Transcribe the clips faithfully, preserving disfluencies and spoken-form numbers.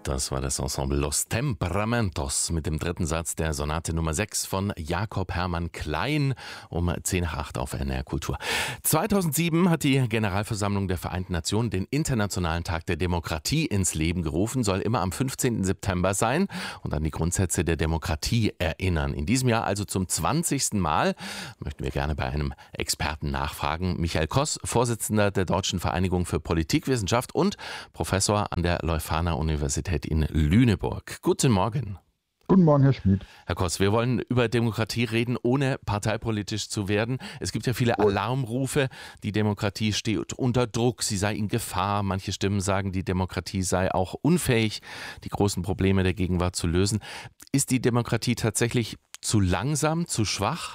Das war das Ensemble Los Temperamentos mit dem dritten Satz der Sonate Nummer sechs von Jakob Hermann Klein um zehn nach acht auf N R Kultur. zweitausendsieben hat die Generalversammlung der Vereinten Nationen den Internationalen Tag der Demokratie ins Leben gerufen, soll immer am fünfzehnten September sein und an die Grundsätze der Demokratie erinnern. In diesem Jahr also zum zwanzigsten Mal möchten wir gerne bei einem Experten nachfragen. Michael Koss, Vorsitzender der Deutschen Vereinigung für Politikwissenschaft und Professor an der Leuphana Universität in Lüneburg. Guten Morgen. Guten Morgen, Herr Schmid. Herr Koss, wir wollen über Demokratie reden, ohne parteipolitisch zu werden. Es gibt ja viele Alarmrufe, die Demokratie steht unter Druck, sie sei in Gefahr. Manche Stimmen sagen, die Demokratie sei auch unfähig, die großen Probleme der Gegenwart zu lösen. Ist die Demokratie tatsächlich zu langsam, zu schwach?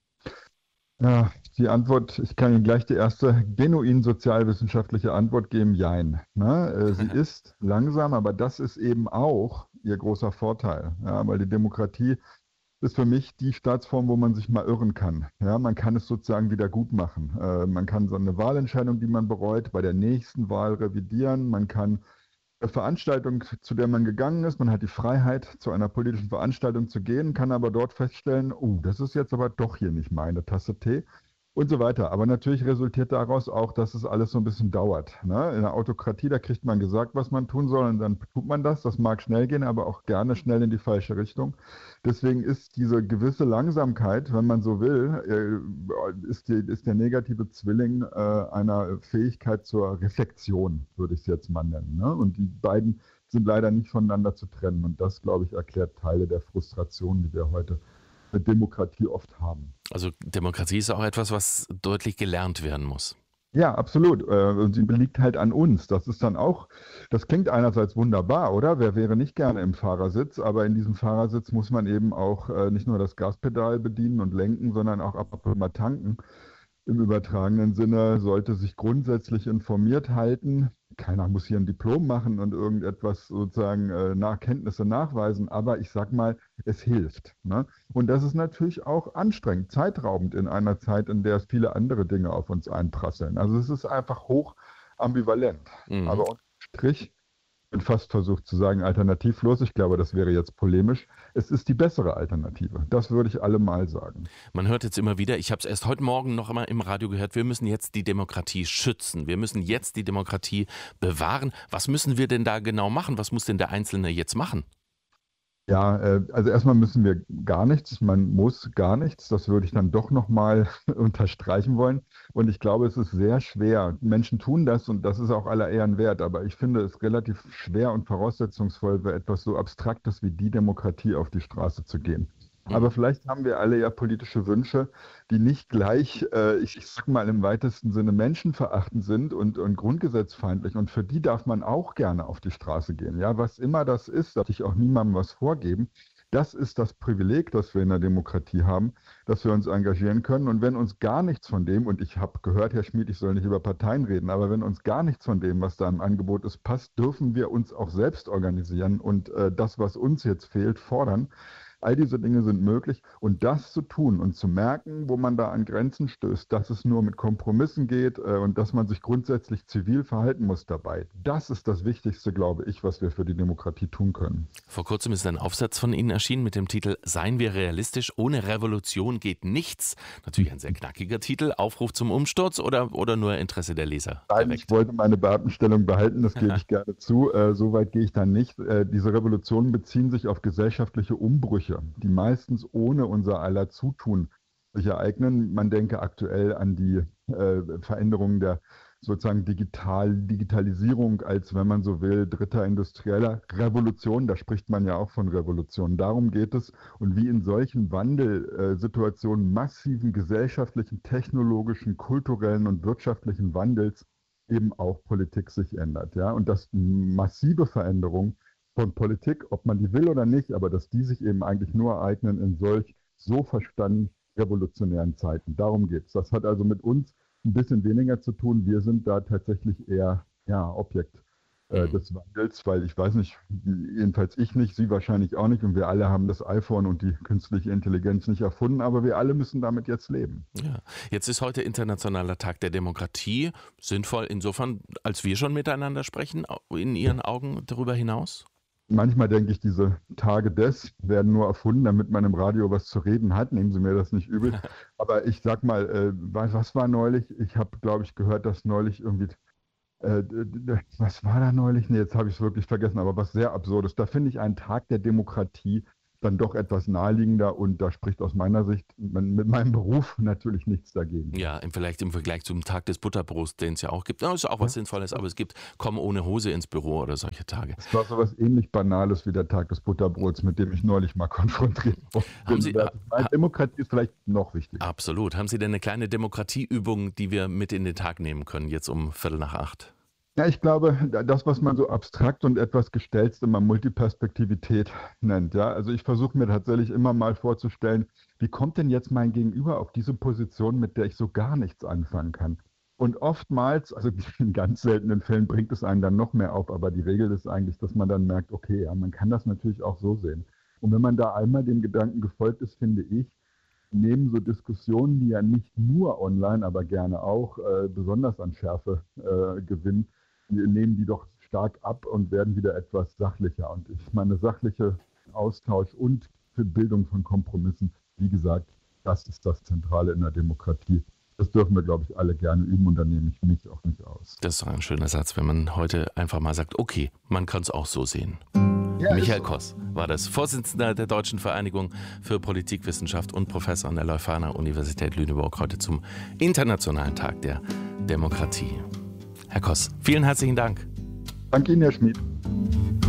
Ja, die Antwort, ich kann Ihnen gleich die erste genuin sozialwissenschaftliche Antwort geben, jein. Ne? Sie ist langsam, aber das ist eben auch ihr großer Vorteil, ja, weil die Demokratie ist für mich die Staatsform, wo man sich mal irren kann. Ja, man kann es sozusagen wieder gut machen. Äh, man kann so eine Wahlentscheidung, die man bereut, bei der nächsten Wahl revidieren. Man kann eine Veranstaltung, zu der man gegangen ist, man hat die Freiheit, zu einer politischen Veranstaltung zu gehen, kann aber dort feststellen, oh, das ist jetzt aber doch hier nicht meine Tasse Tee und so weiter. Aber natürlich resultiert daraus auch, dass es alles so ein bisschen dauert. Ne? In der Autokratie, da kriegt man gesagt, was man tun soll und dann tut man das. Das mag schnell gehen, aber auch gerne schnell in die falsche Richtung. Deswegen ist diese gewisse Langsamkeit, wenn man so will, ist, die, ist der negative Zwilling äh, einer Fähigkeit zur Reflexion, würde ich es jetzt mal nennen. Ne? Und die beiden sind leider nicht voneinander zu trennen. Und das, glaube ich, erklärt Teile der Frustration, die wir heute mit Demokratie oft haben. Also Demokratie ist auch etwas, was deutlich gelernt werden muss. Ja, absolut. Und sie liegt halt an uns. Das ist dann auch, das klingt einerseits wunderbar, oder? Wer wäre nicht gerne im Fahrersitz? Aber in diesem Fahrersitz muss man eben auch nicht nur das Gaspedal bedienen und lenken, sondern auch ab und zu mal tanken. Im übertragenen Sinne sollte sich grundsätzlich informiert halten. Keiner muss hier ein Diplom machen und irgendetwas sozusagen äh, nach Kenntnisse nachweisen, aber ich sag mal, es hilft. Ne? Und das ist natürlich auch anstrengend, zeitraubend in einer Zeit, in der viele andere Dinge auf uns einprasseln. Also es ist einfach hoch ambivalent. Mhm. Aber unterm Strich, ich bin fast versucht zu sagen, alternativlos. Ich glaube, das wäre jetzt polemisch. Es ist die bessere Alternative. Das würde ich allemal sagen. Man hört jetzt immer wieder, ich habe es erst heute Morgen noch einmal im Radio gehört, wir müssen jetzt die Demokratie schützen. Wir müssen jetzt die Demokratie bewahren. Was müssen wir denn da genau machen? Was muss denn der Einzelne jetzt machen? Ja, also erstmal müssen wir gar nichts, man muss gar nichts, das würde ich dann doch nochmal unterstreichen wollen. Und ich glaube, es ist sehr schwer. Menschen tun das und das ist auch aller Ehren wert, aber ich finde es relativ schwer und voraussetzungsvoll für etwas so Abstraktes wie die Demokratie auf die Straße zu gehen. Aber vielleicht haben wir alle ja politische Wünsche, die nicht gleich, äh, ich, ich sag mal im weitesten Sinne menschenverachtend sind und, und grundgesetzfeindlich. Und für die darf man auch gerne auf die Straße gehen. Ja, was immer das ist, darf ich auch niemandem was vorgeben. Das ist das Privileg, das wir in der Demokratie haben, dass wir uns engagieren können. Und wenn uns gar nichts von dem, und ich habe gehört, Herr Schmid, ich soll nicht über Parteien reden, aber wenn uns gar nichts von dem, was da im Angebot ist, passt, dürfen wir uns auch selbst organisieren und äh, das, was uns jetzt fehlt, fordern. All diese Dinge sind möglich und das zu tun und zu merken, wo man da an Grenzen stößt, dass es nur mit Kompromissen geht äh, und dass man sich grundsätzlich zivil verhalten muss dabei. Das ist das Wichtigste, glaube ich, was wir für die Demokratie tun können. Vor kurzem ist ein Aufsatz von Ihnen erschienen mit dem Titel Seien wir realistisch, ohne Revolution geht nichts. Natürlich ein sehr knackiger Titel. Aufruf zum Umsturz oder, oder nur Interesse der Leser? Nein, ich wollte meine Beamtenstellung behalten, das gebe ich gerne zu. Äh, so weit gehe ich dann nicht. Äh, diese Revolutionen beziehen sich auf gesellschaftliche Umbrüche, die meistens ohne unser aller Zutun sich ereignen. Man denke aktuell an die äh, Veränderungen der sozusagen Digital Digitalisierung als, wenn man so will, dritter industrieller Revolution. Da spricht man ja auch von Revolution. Darum geht es. Und wie in solchen Wandelsituationen, massiven gesellschaftlichen, technologischen, kulturellen und wirtschaftlichen Wandels eben auch Politik sich ändert. Ja? Und dass massive Veränderungen von Politik, ob man die will oder nicht, aber dass die sich eben eigentlich nur ereignen in solch so verstanden revolutionären Zeiten. Darum geht es. Das hat also mit uns ein bisschen weniger zu tun. Wir sind da tatsächlich eher ja, Objekt äh, mhm. des Wandels, weil ich weiß nicht, jedenfalls ich nicht, Sie wahrscheinlich auch nicht und wir alle haben das iPhone und die künstliche Intelligenz nicht erfunden, aber wir alle müssen damit jetzt leben. Ja, jetzt ist heute Internationaler Tag der Demokratie. Sinnvoll insofern, als wir schon miteinander sprechen, in Ihren Augen darüber hinaus? Manchmal denke ich, diese Tage des werden nur erfunden, damit man im Radio was zu reden hat. Nehmen Sie mir das nicht übel. Aber ich sag mal, äh, was was war neulich? Ich habe, glaube ich, gehört, dass neulich irgendwie, äh, d- d- was war da neulich? Nee, jetzt habe ich es wirklich vergessen, aber was sehr Absurdes. Da finde ich einen Tag der Demokratie dann doch etwas naheliegender und da spricht aus meiner Sicht man- mit meinem Beruf natürlich nichts dagegen. Ja, im, vielleicht im Vergleich zum Tag des Butterbrots, den es ja auch gibt. Ja, ist auch was Ja. Sinnvolles, aber es gibt Komm ohne Hose ins Büro oder solche Tage. Es war so was ähnlich Banales wie der Tag des Butterbrots, mit dem ich neulich mal konfrontiert worden Haben Sie, bin. ha, Weil ha, Demokratie ist vielleicht noch wichtiger. absolut. Haben Sie denn eine kleine Demokratieübung, die wir mit in den Tag nehmen können, jetzt um Viertel nach acht? Ja, ich glaube, das, was man so abstrakt und etwas gestelzt immer Multiperspektivität nennt, ja. Also ich versuche mir tatsächlich immer mal vorzustellen, wie kommt denn jetzt mein Gegenüber auf diese Position, mit der ich so gar nichts anfangen kann? Und oftmals, also in ganz seltenen Fällen bringt es einen dann noch mehr auf, aber die Regel ist eigentlich, dass man dann merkt, okay, ja, man kann das natürlich auch so sehen. Und wenn man da einmal dem Gedanken gefolgt ist, finde ich, nehmen so Diskussionen, die ja nicht nur online, aber gerne auch äh, besonders an Schärfe äh, gewinnen, wir nehmen die doch stark ab und werden wieder etwas sachlicher. Und ich meine, sachliche Austausch und für Bildung von Kompromissen, wie gesagt, das ist das Zentrale in der Demokratie. Das dürfen wir, glaube ich, alle gerne üben und da nehme ich mich auch nicht aus. Das ist doch ein schöner Satz, wenn man heute einfach mal sagt, okay, man kann es auch so sehen. Ja, Michael ist so. Koss war das, Vorsitzender der Deutschen Vereinigung für Politikwissenschaft und Professor an der Leuphana Universität Lüneburg, heute zum Internationalen Tag der Demokratie. Herr Koss, vielen herzlichen Dank. Danke Ihnen, Herr Schmid.